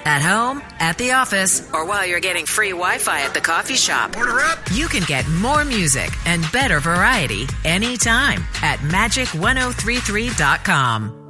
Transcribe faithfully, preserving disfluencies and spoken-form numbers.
At home, at the office, or while you're getting free Wi-Fi at the coffee shop. Order up! You can get more music and better variety anytime at magic ten thirty-three dot com.